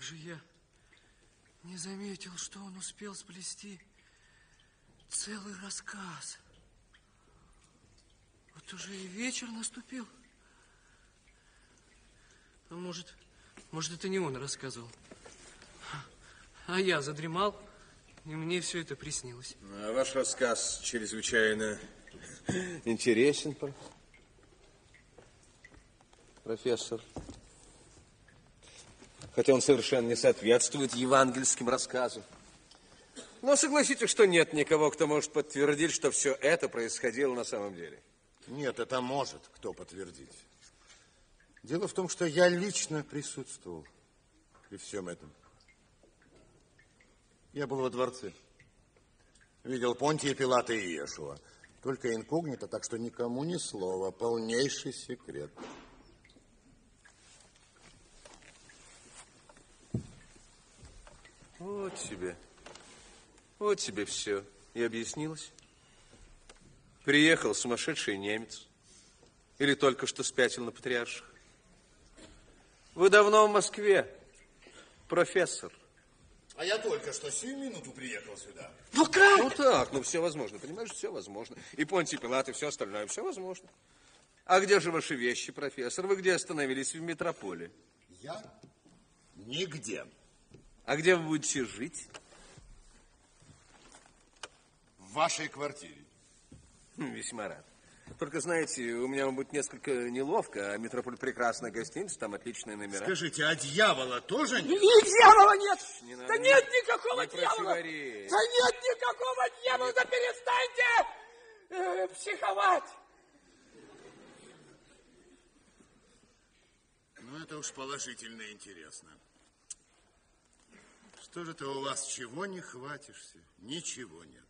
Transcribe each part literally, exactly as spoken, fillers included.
Как же я не заметил, что он успел сплести целый рассказ. Вот уже и вечер наступил. А может, может, это не он рассказывал, а я задремал, и мне все это приснилось. А ваш рассказ чрезвычайно интересен, профессор. Хотя он совершенно не соответствует евангельским рассказам. Но согласитесь, что нет никого, кто может подтвердить, что все это происходило на самом деле. Нет, это может кто подтвердить. Дело в том, что я лично присутствовал при всем этом. Я был во дворце. Видел Понтия Пилата и Иешуа. Только инкогнито, так что никому ни слова. Полнейший секрет. Вот тебе. Вот тебе все. И объяснилось. Приехал сумасшедший немец. Или только что спятил на патриарших. Вы давно в Москве, профессор. А я только что сию минуту приехал сюда. Ну как? Ну так, ну все возможно, понимаешь, все возможно. И Понтий Пилат, и все остальное, все возможно. А где же ваши вещи, профессор? Вы где остановились? В метрополе? Я? Нигде. А где вы будете жить? В вашей квартире. Весьма рад. Только, знаете, у меня будет несколько неловко, а метрополь прекрасная гостиница, там отличные номера. Скажите, а дьявола тоже нет? И дьявола нет! Не да надо, нет не, никакого не дьявола! противоречь. Да нет никакого дьявола! Да перестаньте э, психовать! Ну, это уж положительно интересно. Что же ты у вас, чего не хватишься? Ничего нет.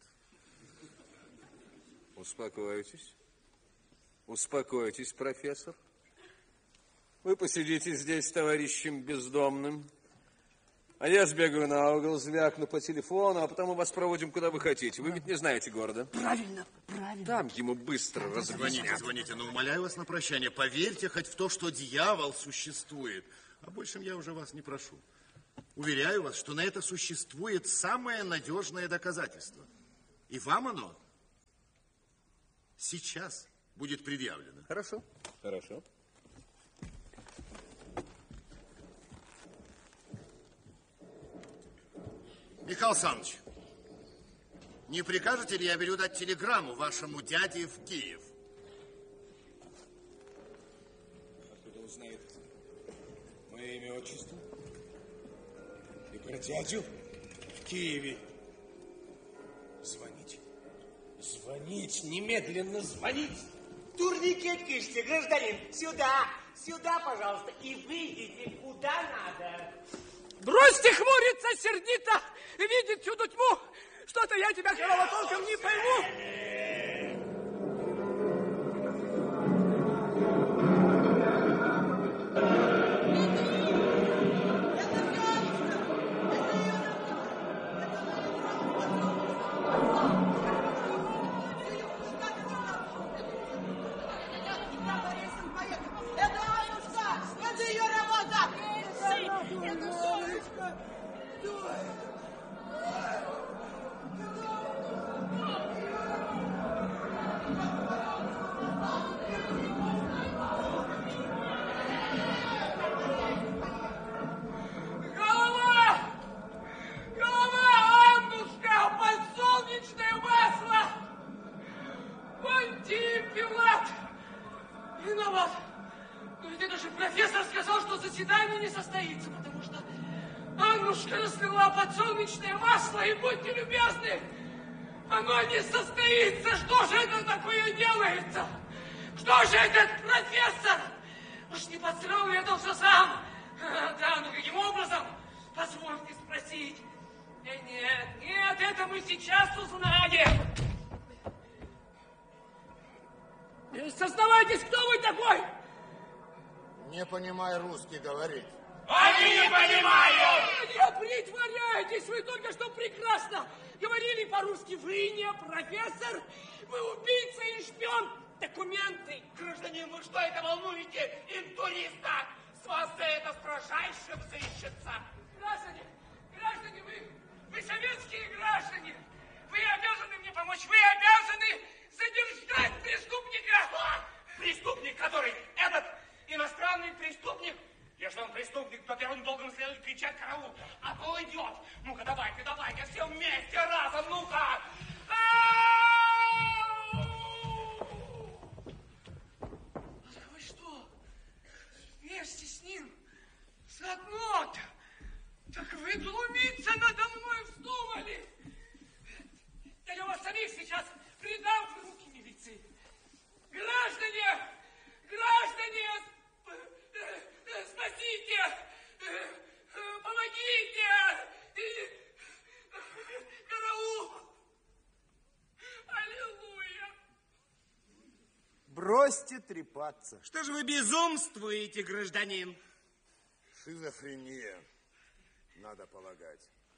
Успокойтесь. Успокойтесь, профессор. Вы посидите здесь с товарищем бездомным, а я сбегаю на угол, звякну по телефону, а потом мы вас проводим куда вы хотите. Вы ведь не знаете города. Правильно, правильно. Там ему быстро разъяснят. Звоните, звоните, но умоляю вас на прощание. Поверьте хоть в то, что дьявол существует. А большем я уже вас не прошу. Уверяю вас, что на это существует самое надежное доказательство. И вам оно сейчас будет предъявлено. Хорошо, хорошо. Михаил Александрович, не прикажете ли я велю дать телеграмму вашему дяде в Киев? Откуда узнает мое имя, отчество? И про дядю в Киеве. Звонить. Звонить, немедленно звонить. Турникет кишьте, гражданин. Сюда, сюда, пожалуйста. И выйдите куда надо. Бросьте хмуриться сердито, видеть всю тьму. Что-то я тебя, корова, толком не пойму. Сознавайтесь, кто вы такой! Не понимаю русский говорить. Они не понимают! Не притворяйтесь, вы только что прекрасно говорили по-русски. Вы не профессор, вы убийца и шпион. Документы. Гражданин, вы что это волнуете? Интуриста! С вас за это строжайшим сыщется. идет. Ну-ка, давайте, давайте, все вместе, разом, ну-ка. Вы что, вместе с ним заодно-то? Так вы глумиться надо мной вздумали. Да я вас самих сейчас предам в руки милиции. Граждане, граждане, спасите, помогите, караул. Аллилуйя. Бросьте трепаться. Что же вы безумствуете, гражданин? Шизофрения, надо полагать.